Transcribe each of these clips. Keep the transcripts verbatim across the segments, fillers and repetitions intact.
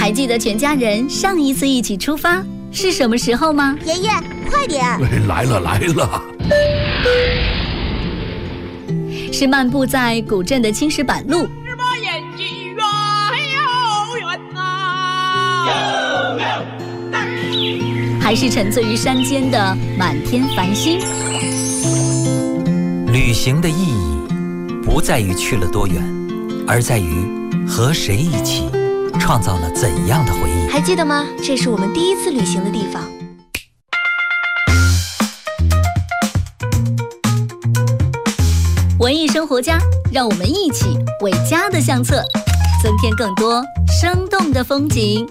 还记得全家人上一次一起出发是什么时候吗？ 爷爷，快点！ 来了来了， 是漫步在古镇的青石板路， 眼睛远又远啊， 还是沉醉于山间的满天繁星？ 旅行的意义不在于去了多远，而在于和谁一起创造了怎样的回忆。 还记得吗？这是我们第一次旅行的地方。 文艺生活家，让我们一起为家的相册增添更多生动的风景。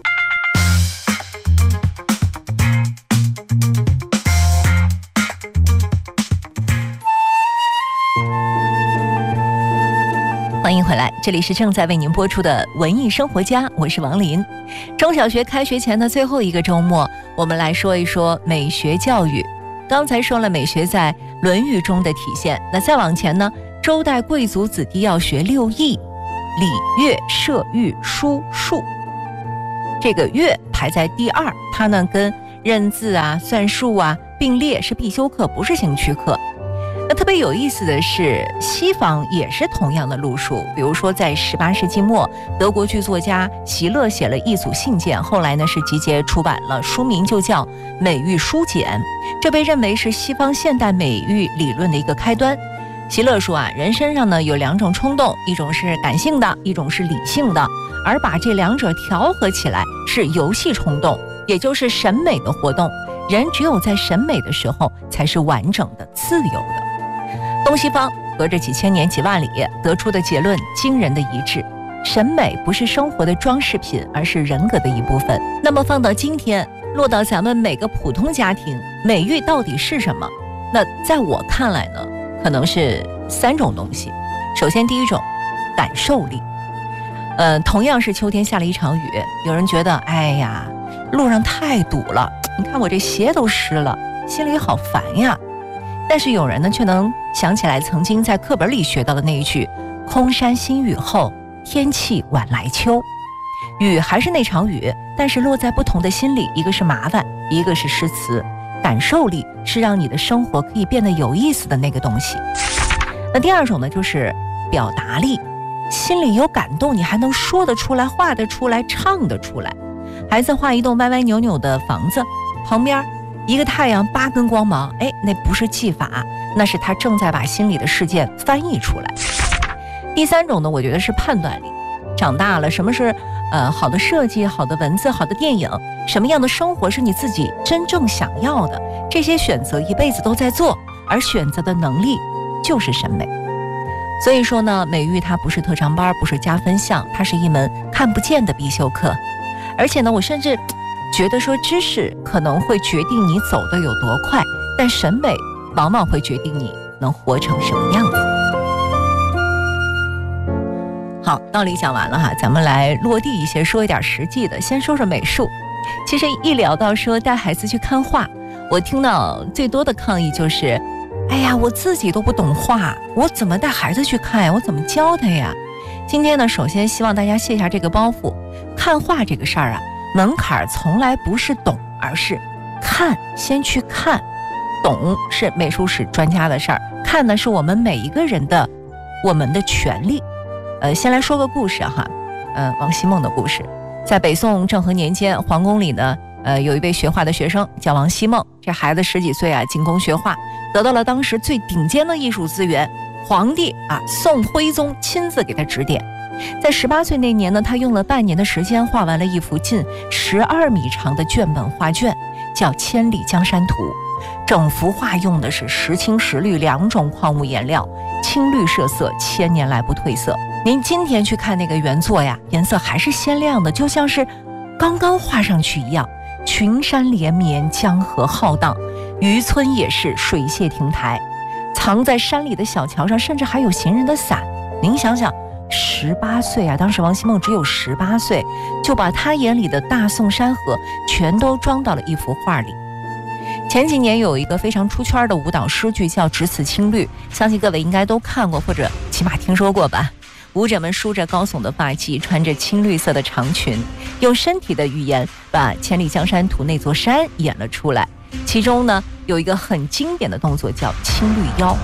欢迎回来，这里是正在为您播出的文艺生活家，我是王林。中小学开学前的最后一个周末，我们来说一说美学教育。刚才说了美学在《论语》中的体现，那再往前呢，周代贵族子弟要学六艺：礼、乐、射、御、书、数。这个乐排在第二，它呢跟认字啊、算术啊并列，是必修课，不是兴趣课。那特别有意思的是，西方也是同样的路数。比如说在十八世纪末，德国剧作家席勒写了一组信件，后来呢是集结出版了，书名就叫《美育书简》，这被认为是西方现代美育理论的一个开端。席勒说啊，人身上呢有两种冲动，一种是感性的，一种是理性的，而把这两者调和起来是游戏冲动，也就是审美的活动。人只有在审美的时候才是完整的、自由的。东西方隔着几千年几万里得出的结论惊人的一致，审美不是生活的装饰品，而是人格的一部分。那么放到今天，落到咱们每个普通家庭，美育到底是什么？那在我看来呢，可能是三种东西。首先第一种，感受力。呃，同样是秋天下了一场雨，有人觉得哎呀，路上太堵了，你看我这鞋都湿了，心里好烦呀。但是有人呢却能想起来曾经在课本里学到的那一句空山新雨后，天气晚来秋。雨还是那场雨，但是落在不同的心里，一个是麻烦，一个是诗词。感受力是让你的生活可以变得有意思的那个东西。那第二种呢，就是表达力，心里有感动，你还能说得出来，画得出来，唱得出来。孩子画一栋歪歪扭扭的房子，旁边一个太阳八根光芒，哎，那不是技法，那是他正在把心里的事件翻译出来。第三种呢，我觉得是判断力。长大了，什么是呃好的设计、好的文字、好的电影，什么样的生活是你自己真正想要的，这些选择一辈子都在做，而选择的能力就是审美。所以说呢，美育它不是特长班，不是加分项，它是一门看不见的必修课。而且呢，我甚至觉得说，知识可能会决定你走得有多快，但审美往往会决定你能活成什么样子。好，道理讲完了哈，咱们来落地一些，说一点实际的。先说说美术。其实一聊到说带孩子去看画，我听到最多的抗议就是，哎呀，我自己都不懂画，我怎么带孩子去看呀？我怎么教他呀？今天呢，首先希望大家卸下这个包袱，看画这个事儿啊，门槛从来不是懂，而是看，先去看。懂是美术史专家的事儿，看呢是我们每一个人的我们的权利。呃，先来说个故事哈，呃，王希孟的故事。在北宋政和年间，皇宫里呢，呃，有一位学画的学生叫王希孟。这孩子十几岁啊，进宫学画，得到了当时最顶尖的艺术资源。皇帝啊，宋徽宗亲自给他指点。在十八岁那年呢，他用了半年的时间画完了一幅近十二米长的卷本画卷，叫《千里江山图》。整幅画用的是石青石绿两种矿物颜料，青绿设色，千年来不褪色。您今天去看那个原作呀，颜色还是鲜亮的，就像是刚刚画上去一样。群山连绵，江河浩荡，渔村也是水榭亭台，藏在山里的小桥上，甚至还有行人的伞。您想想，十八岁啊，当时王希孟只有十八岁，就把他眼里的大宋山河全都装到了一幅画里。前几年有一个非常出圈的舞蹈诗剧叫《只此青绿》，相信各位应该都看过或者起码听说过吧。 舞者们梳着高耸的发髻，穿着青绿色的长裙，用身体的语言把《千里江山图》那座山演了出来。其中呢，有一个很经典的动作叫青绿腰。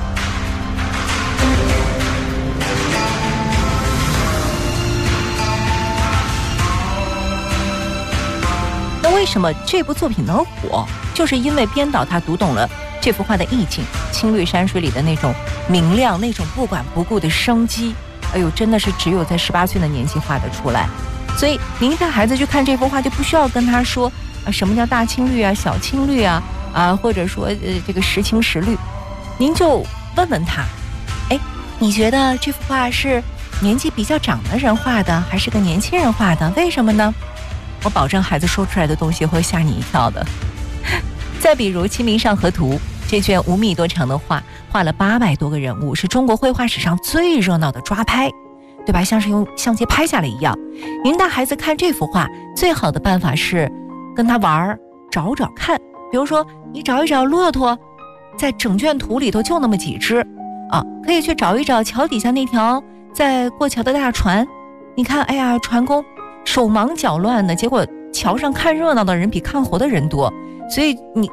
那为什么这部作品能火？就是因为编导他读懂了这幅画的意境，青绿山水里的那种明亮，那种不管不顾的生机，哎呦，真的是只有在十八岁的年纪画得出来。所以您带孩子去看这幅画，就不需要跟他说啊什么叫大青绿啊、小青绿啊啊，或者说呃这个时青时绿，您就问问他，哎，你觉得这幅画是年纪比较长的人画的，还是个年轻人画的？为什么呢？我保证孩子说出来的东西会吓你一跳的。再比如《清明上河图》这卷五米多长的画，画了八百多个人物，是中国绘画史上最热闹的抓拍，对吧？像是用相机拍下来一样。您带孩子看这幅画，最好的办法是跟他玩，找找看。比如说，你找一找骆驼，在整卷图里头就那么几只啊，可以去找一找桥底下那条在过桥的大船。你看，哎呀，船工手忙脚乱的，结果桥上看热闹的人比看活的人多，所以你